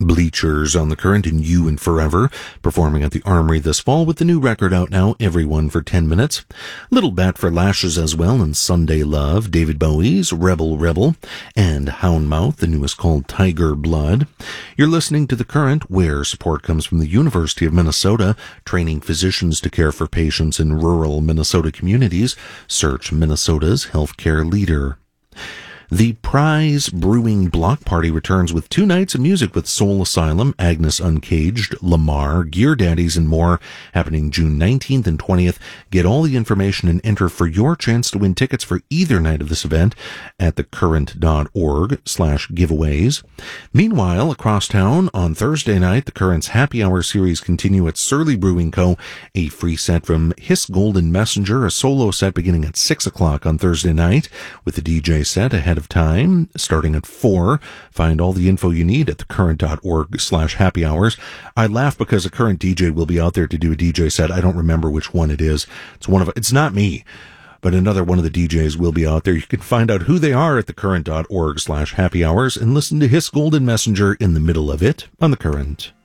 Bleachers on the Current and You and Forever, performing at the Armory this fall with the new record out now, Everyone for 10 Minutes. Little Bat for Lashes as well, and Sunday Love, David Bowie's Rebel Rebel, and Houndmouth, the newest called Tiger Blood. You're listening to The Current, where support comes from the University of Minnesota, training physicians to care for patients in rural Minnesota communities. Search Minnesota's healthcare leader. The Prize Brewing Block Party returns with 2 nights of music with Soul Asylum, Agnes Uncaged, Lamar, Gear Daddies, and more, happening June 19th and 20th. Get all the information and enter for your chance to win tickets for either night of this event at thecurrent.org/giveaways. Meanwhile, across town, on Thursday night, the Current's Happy Hour series continue at Surly Brewing Co., a free set from Hiss Golden Messenger, a solo set beginning at 6 o'clock on Thursday night, with the DJ set ahead of time, starting at 4. Find all the info you need at thecurrent.org/happy hours. I laugh because a Current DJ will be out there to do a DJ set. I don't remember which one it is. It's not me, but another one of the DJs will be out there. You can find out who they are at thecurrent.org/happy hours and listen to Hiss Golden Messenger in the middle of it on The Current.